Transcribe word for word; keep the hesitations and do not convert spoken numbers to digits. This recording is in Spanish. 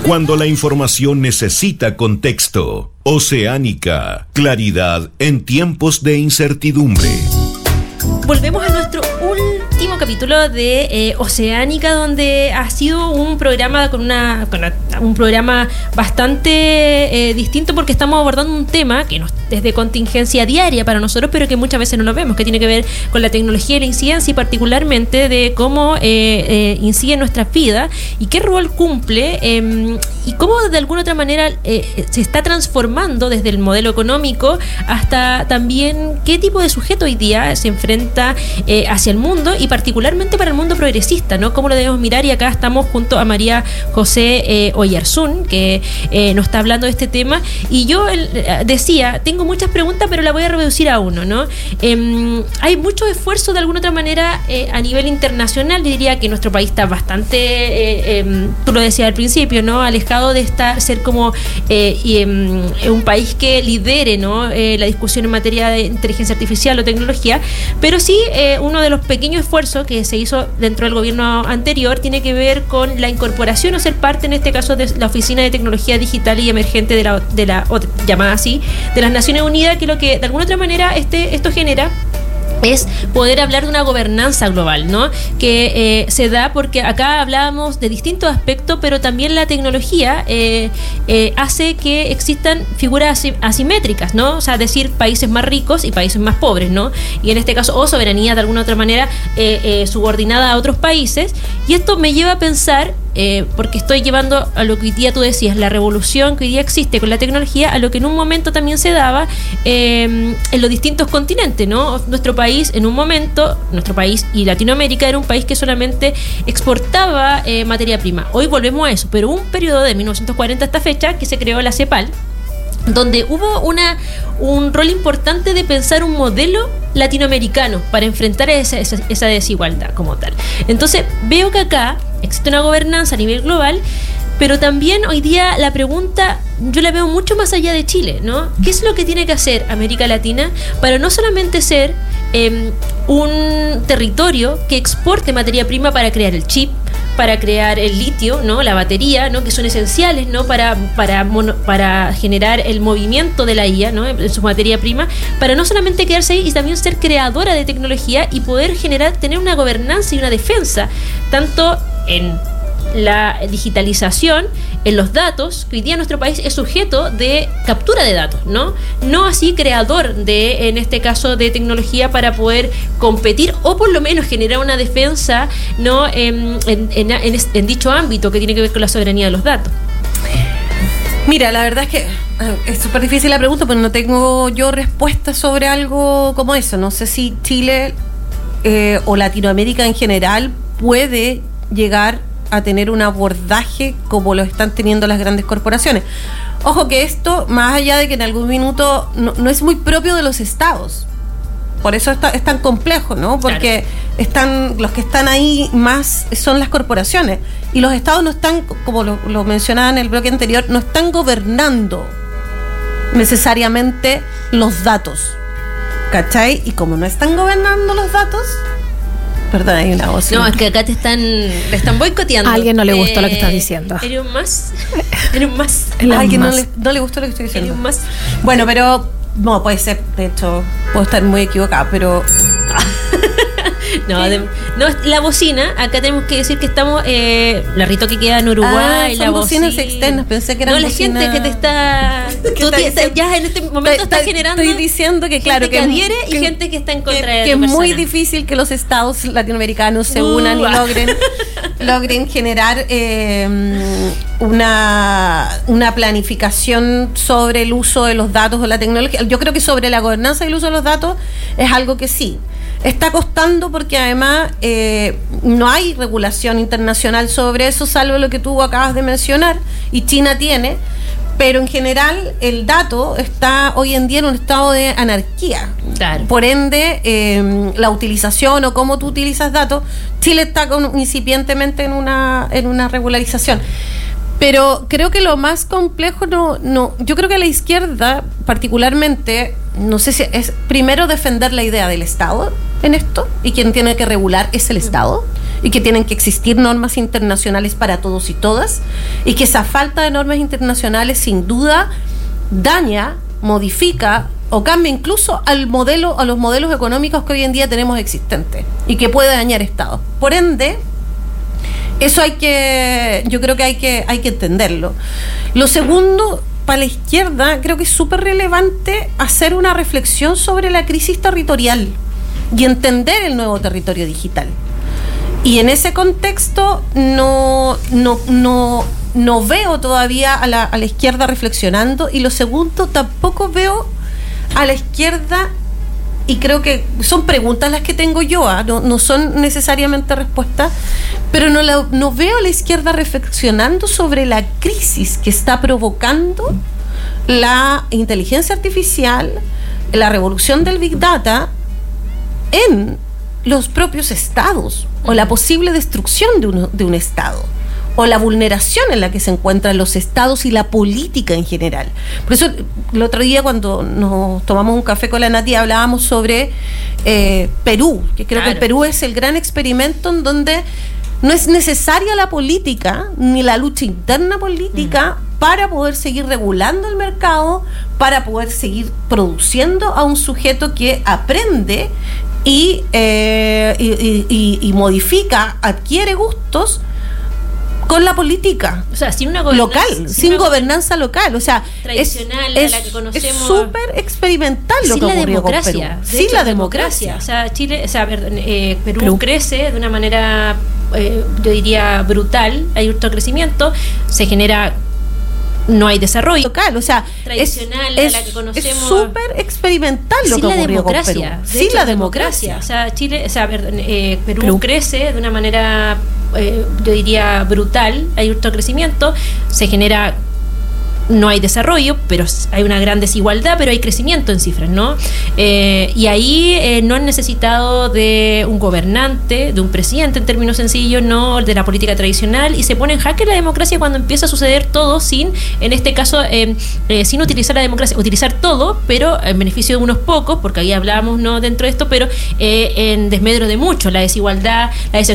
Cuando la información necesita contexto. Oceánica, claridad en tiempos de incertidumbre. Volvemos a nuestro último capítulo de eh, Oceánica, donde ha sido un programa con una, con una un programa bastante eh, distinto, porque estamos abordando un tema que nos, es de contingencia diaria para nosotros, pero que muchas veces no lo vemos, que tiene que ver con la tecnología y la incidencia, y particularmente de cómo eh, eh, incide en nuestras vidas y qué rol cumple, eh, y cómo de alguna otra manera eh, se está transformando desde el modelo económico hasta también qué tipo de sujeto hoy día se enfrenta eh, hacia el mundo, y particularmente para el mundo progresista, ¿no? Cómo lo debemos mirar. Y acá estamos junto a María José eh, Oyarzún, que eh, nos está hablando de este tema. Y yo eh, decía, tengo muchas preguntas, pero la voy a reducir a uno, ¿no? Eh, hay mucho esfuerzo de alguna otra manera eh, a nivel internacional. Yo diría que nuestro país está bastante, eh, eh, tú lo decías al principio, ¿no? Alejado de estar, ser como eh, y, eh, un país que lidere, ¿no? Eh, la discusión en materia de inteligencia artificial o tecnología. Pero sí, eh, uno de los pequeños esfuerzos que se hizo dentro del gobierno anterior tiene que ver con la incorporación o ser parte, en este caso, de la Oficina de Tecnología Digital y Emergente de la, de la o, llamada así, de las Naciones Unidas, que lo que de alguna otra manera este esto genera es poder hablar de una gobernanza global, ¿no? Que eh, se da porque acá hablábamos de distintos aspectos, pero también la tecnología eh, eh, hace que existan figuras asimétricas, ¿no? O sea, decir países más ricos y países más pobres, ¿no? Y en este caso, o soberanía de alguna otra manera eh, eh, subordinada a otros países. Y esto me lleva a pensar, eh, porque estoy llevando a lo que hoy día tú decías, la revolución que hoy día existe con la tecnología, a lo que en un momento también se daba eh, en los distintos continentes, ¿no? Nuestro país en un momento, nuestro país y Latinoamérica era un país que solamente exportaba eh, materia prima. Hoy volvemos a eso, pero hubo un periodo de mil novecientos cuarenta a esta fecha que se creó la CEPAL, donde hubo una un rol importante de pensar un modelo latinoamericano para enfrentar esa, esa, esa desigualdad como tal. Entonces veo que acá existe una gobernanza a nivel global, pero también hoy día la pregunta yo la veo mucho más allá de Chile, ¿no? ¿Qué es lo que tiene que hacer América Latina para no solamente ser eh, un territorio que exporte materia prima para crear el chip, para crear el litio, ¿no? La batería, ¿no? Que son esenciales, ¿no? Para, para, mono, para generar el movimiento de la I A, ¿no? En su materia prima, para no solamente quedarse ahí y también ser creadora de tecnología y poder generar, tener una gobernanza y una defensa, tanto en la digitalización, en los datos, que hoy día nuestro país es sujeto de captura de datos, ¿no? No así creador de, en este caso, de tecnología para poder competir o por lo menos generar una defensa, ¿no? En, en, en, en, en dicho ámbito que tiene que ver con la soberanía de los datos. Mira, la verdad es que es súper difícil la pregunta, pero no tengo yo respuesta sobre algo como eso. No sé si Chile eh, o Latinoamérica en general puede llegar a tener un abordaje como lo están teniendo las grandes corporaciones. Ojo que esto, más allá de que en algún minuto no, no es muy propio de los estados. Por eso está, es tan complejo, ¿no? Porque claro, están los que están ahí más son las corporaciones. Y los estados no están, como lo, lo mencionaba en el bloque anterior, no están gobernando necesariamente los datos. ¿Cachai? Y como no están gobernando los datos... Perdón, hay una voz. No, es que acá te están, te están boicoteando. A alguien no le gustó eh, lo que estás diciendo. Eres un más. Eres un más. A alguien no le, no le gustó lo que estoy diciendo. Eres un más. Bueno, pero no, puede ser, de hecho, puedo estar muy equivocada, pero... No, de, no, la bocina, acá tenemos que decir que estamos, eh, la Rito que queda en Uruguay, ah, son la bocinas bocina externas, pensé que eran no, la bocina... gente que te está, tú te, te, ya en este momento estás generando, estoy diciendo que claro, que, que adhiere y que, gente que está en contra que, de que tu es muy persona. Difícil que los estados latinoamericanos se uh, unan y logren logren generar eh, una una planificación sobre el uso de los datos o la tecnología. Yo creo que sobre la gobernanza y el uso de los datos es algo que sí está costando, porque además eh, no hay regulación internacional sobre eso, salvo lo que tú acabas de mencionar, y China tiene, pero en general el dato está hoy en día en un estado de anarquía. Claro. Por ende, eh, la utilización o cómo tú utilizas datos, Chile está con, incipientemente en una, en una regularización. Pero creo que lo más complejo no, no, yo creo que la izquierda particularmente, no sé si es primero defender la idea del Estado en esto, y quien tiene que regular es el Estado, y que tienen que existir normas internacionales para todos y todas, y que esa falta de normas internacionales sin duda daña, modifica o cambia incluso al modelo, a los modelos económicos que hoy en día tenemos existentes y que puede dañar estados. Por ende, eso hay que, yo creo que hay que, hay que entenderlo. Lo segundo, para la izquierda, creo que es súper relevante hacer una reflexión sobre la crisis territorial y entender el nuevo territorio digital. Y en ese contexto no, no, no, no veo todavía a la, a la izquierda reflexionando. Y lo segundo, tampoco veo a la izquierda, y creo que son preguntas las que tengo yo, ¿eh? no, no son necesariamente respuestas, pero no, la, no veo a la izquierda reflexionando sobre la crisis que está provocando la inteligencia artificial, la revolución del Big Data en los propios estados, o la posible destrucción de un, de un estado, o la vulneración en la que se encuentran los estados y la política en general. Por eso el otro día, cuando nos tomamos un café con la Nati, hablábamos sobre eh, Perú, que creo claro. que el Perú es el gran experimento en donde no es necesaria la política ni la lucha interna política mm. para poder seguir regulando el mercado, para poder seguir produciendo a un sujeto que aprende y, eh, y, y, y, y modifica, adquiere gustos con la política, o sea, sin una local, sin, sin una gobernanza local, o sea, tradicional, es, a la que conocemos, es súper experimental lo que ocurrió con Perú. Sin hecho, la democracia. O sea, Chile, o sea, perdón, eh, Perú, Perú crece de una manera, eh, yo diría, brutal, hay otro crecimiento, se genera, no hay desarrollo local, o sea, tradicional, es, a la que conocemos, es súper experimental lo que ocurrió con Perú. Sin hecho, la democracia. O sea, Chile, o sea, perdón, eh, Perú, Perú crece de una manera, eh, yo diría, brutal, hay otro crecimiento, se genera, no hay desarrollo, pero hay una gran desigualdad, pero hay crecimiento en cifras, ¿no? Eh, y ahí eh, no han necesitado de un gobernante, de un presidente en términos sencillos, no de la política tradicional, y se pone en jaque la democracia cuando empieza a suceder todo sin, en este caso, eh, eh, sin utilizar la democracia, utilizar todo, pero en beneficio de unos pocos, porque ahí hablábamos, ¿no?, dentro de esto, pero eh, en desmedro de muchos, la desigualdad, la